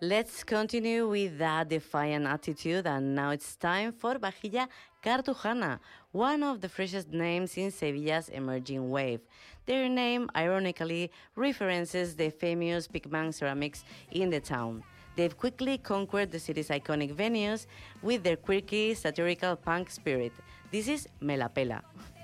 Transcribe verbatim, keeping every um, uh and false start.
Let's continue with that defiant attitude, and now it's time for Vajilla Cartujana, one of the freshest names in Sevilla's emerging wave. Their name ironically references the famous Pigman ceramics in the town. They've quickly conquered the city's iconic venues with their quirky, satirical punk spirit. This is Me La Pela.